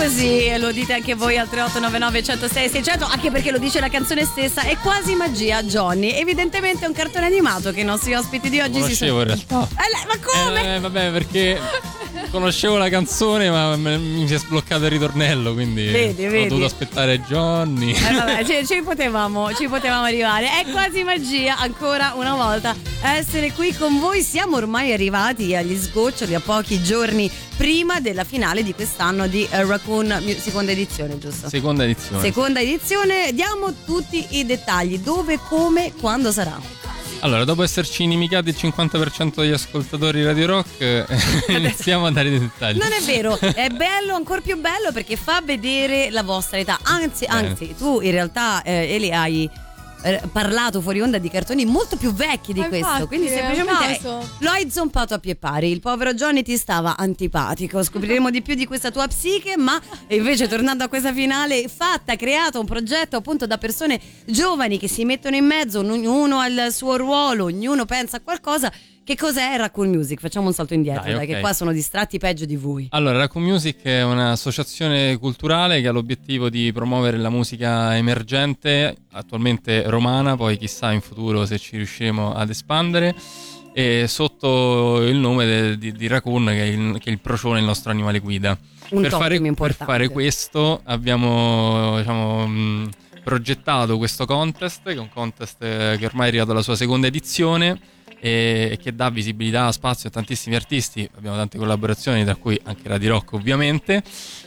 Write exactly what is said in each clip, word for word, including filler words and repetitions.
così, e lo dite anche voi al tre otto nove nove uno zero sei sei zero zero, anche perché lo dice la canzone stessa, è quasi magia, Johnny. Evidentemente è un cartone animato che i nostri ospiti di oggi lo si sono... in realtà. Eh, ma come? Eh, vabbè, perché conoscevo la canzone, ma mi si è sbloccato il ritornello, quindi vedi, ho vedi. dovuto aspettare Johnny. Eh, vabbè, ci, ci potevamo, ci potevamo arrivare. È quasi magia, ancora una volta, essere qui con voi. Siamo ormai arrivati agli sgoccioli, a pochi giorni prima della finale di quest'anno di uh, Raccoon, seconda edizione, giusto? Seconda edizione. Seconda edizione, diamo tutti i dettagli, dove, come, quando sarà. Allora, dopo esserci inimicati il cinquanta per cento degli ascoltatori Radio Rock, eh, iniziamo a dare dei dettagli. Non è vero, è bello, ancora più bello, perché fa vedere la vostra età. Anzi, Bene. anzi, tu in realtà, eh, Eli, hai eh, parlato fuori onda di cartoni molto più vecchi di Ma questo, infatti, quindi è un semplicemente caso. lo hai zompato a pie pari. Il povero Johnny ti stava antipatico. Scopriremo di più di questa tua psiche, ma invece, tornando a questa finale fatta, creata un progetto appunto da persone giovani che si mettono in mezzo, ognuno ha il suo ruolo, ognuno pensa a qualcosa. Che cos'è Raccoon Music? Facciamo un salto indietro, Dai, dai, ok. che qua sono distratti peggio di voi. Allora, Raccoon Music è un'associazione culturale che ha l'obiettivo di promuovere la musica emergente, attualmente romana, poi chissà in futuro se ci riusciremo ad espandere, e sotto il nome de, di, di Raccoon, che è, il, che è il procione, il nostro animale guida. Un per, totem fare, per importante. fare questo abbiamo, diciamo, mh, progettato questo contest, che è un contest eh, che ormai è arrivato alla sua seconda edizione, e che dà visibilità, spazio a tantissimi artisti. Abbiamo tante collaborazioni, tra cui anche Radio Rock ovviamente,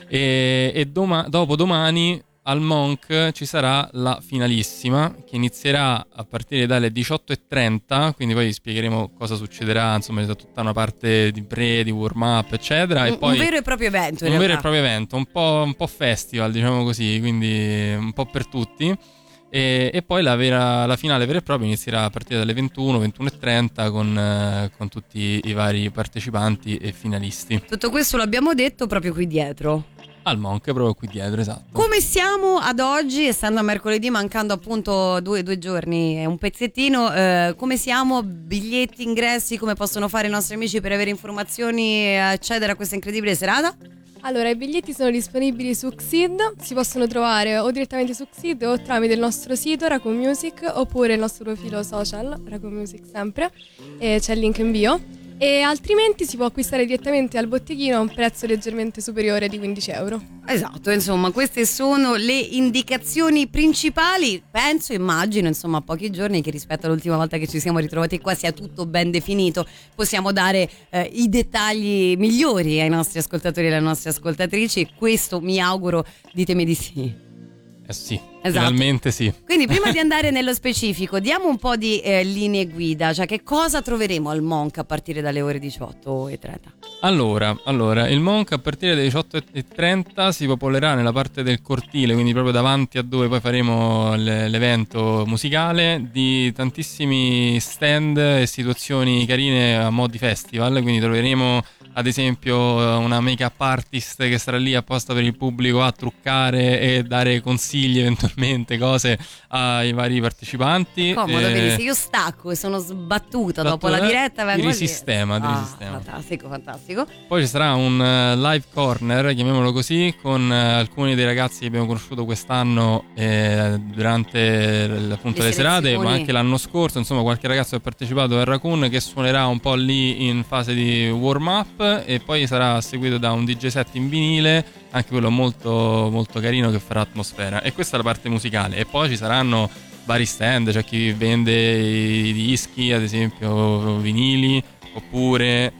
e, e doma- dopo domani al Monk ci sarà la finalissima, che inizierà a partire dalle diciotto e trenta, quindi poi vi spiegheremo cosa succederà, insomma c'è tutta una parte di pre, di warm up eccetera, Un, e poi un vero e proprio evento, in un vero e realtà. proprio evento, un po', un po' festival, diciamo così, quindi un po' per tutti. E, e poi la, vera, la finale vera e propria inizierà a partire dalle ventuno, ventuno e trenta con, eh, con tutti i vari partecipanti e finalisti. Tutto questo lo abbiamo detto proprio qui dietro. Al Monk, proprio qui dietro, esatto. Come siamo ad oggi, essendo a mercoledì, mancando appunto due, due giorni e un pezzettino, eh, come siamo? Biglietti, ingressi, come possono fare i nostri amici per avere informazioni e accedere a questa incredibile serata? Allora, i biglietti sono disponibili su Xid, si possono trovare o direttamente su Xid o tramite il nostro sito Raccoon Music, oppure il nostro profilo social Raccoon Music sempre, e c'è il link in bio. E altrimenti si può acquistare direttamente al botteghino a un prezzo leggermente superiore di quindici euro. Esatto, insomma, queste sono le indicazioni principali. Penso, immagino, insomma, a pochi giorni, che rispetto all'ultima volta che ci siamo ritrovati qua sia tutto ben definito. Possiamo dare eh, i dettagli migliori ai nostri ascoltatori e alle nostre ascoltatrici. Questo mi auguro, ditemi di sì. Eh sì, Esatto. finalmente sì. Quindi prima di andare nello specifico, diamo un po' di eh, linee guida, cioè che cosa troveremo al Monk a partire dalle ore diciotto e trenta? Allora, allora, il Monk a partire dalle diciotto e trenta si popolerà nella parte del cortile, quindi proprio davanti a dove poi faremo l- l'evento musicale, di tantissimi stand e situazioni carine a mo' di festival, quindi troveremo ad esempio una make-up artist che sarà lì apposta per il pubblico a truccare e dare consigli, eventualmente cose ai vari partecipanti. Comodo, e... vedi, se io stacco e sono sbattuta Esatto, dopo la diretta, vengo ti lì. risistema, ti Ah, risistema. fantastico, fantastico. Poi ci sarà un uh, live corner, chiamiamolo così, con uh, alcuni dei ragazzi che abbiamo conosciuto quest'anno eh, durante l- appunto Le le, serate, selezioni. ma anche l'anno scorso, insomma qualche ragazzo che ha partecipato a Raccoon, che suonerà un po' lì in fase di warm up, e poi sarà seguito da un D J set in vinile, anche quello molto, molto carino, che farà atmosfera. E questa è la parte musicale. E poi ci saranno vari stand, c'è chi vende i dischi, ad esempio vinili, oppure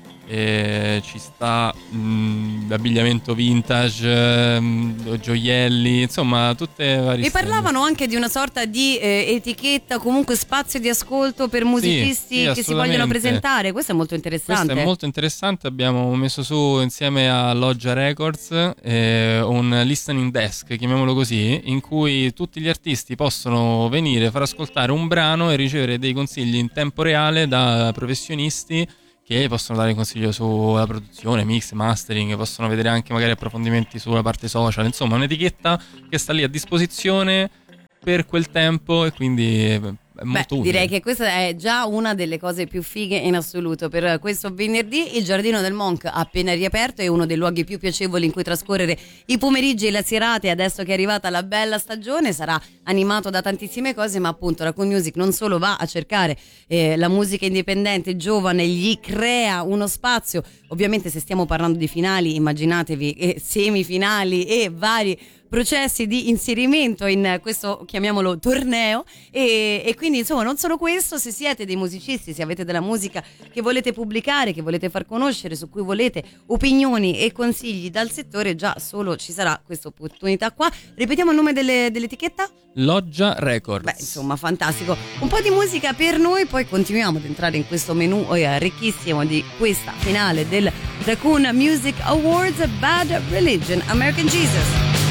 eh, ci sta mh, l'abbigliamento vintage, mh, gioielli, insomma tutte varie Mi stand. parlavano anche di una sorta di eh, etichetta, comunque spazio di ascolto per musicisti sì, che si assolutamente. vogliono presentare. Questo è molto interessante. Questo è molto interessante. Abbiamo messo su insieme a Loggia Records eh, un listening desk, chiamiamolo così, in cui tutti gli artisti possono venire, far ascoltare un brano e ricevere dei consigli in tempo reale da professionisti che possono dare consiglio sulla produzione, mix, mastering, possono vedere anche magari approfondimenti sulla parte social. Insomma, un'etichetta che sta lì a disposizione per quel tempo, e quindi è molto Beh, utile. direi che questa è già una delle cose più fighe in assoluto per questo venerdì. Il Giardino del Monk ha appena riaperto, è uno dei luoghi più piacevoli in cui trascorrere i pomeriggi e le serate. Adesso che è arrivata la bella stagione sarà animato da tantissime cose, ma appunto Raccoon Music non solo va a cercare eh, la musica indipendente giovane, gli crea uno spazio. Ovviamente se stiamo parlando di finali, immaginatevi eh, semifinali e vari processi di inserimento in questo, chiamiamolo, torneo, e, e quindi insomma non solo questo, se siete dei musicisti, se avete della musica che volete pubblicare, che volete far conoscere, su cui volete opinioni e consigli dal settore, già solo ci sarà questa opportunità qua. Ripetiamo il nome delle, dell'etichetta? Loggia Records. Beh, insomma, fantastico. Un po' di musica per noi, poi continuiamo ad entrare in questo menù oh, ricchissimo di questa finale del Raccoon Music Awards. Bad Religion, American Jesus.